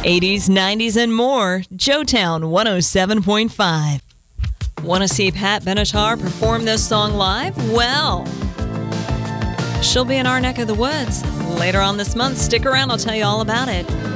80s, 90s, and more. Joetown 107.5. Want to see Pat Benatar perform this song live? Well, she'll be in our neck of the woods later on this month. Stick around, I'll tell you all about it.